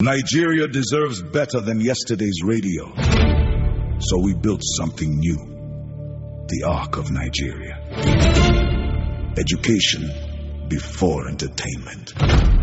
Nigeria deserves better than yesterday's radio. So we built something new. The Ark of Nigeria. Education before entertainment.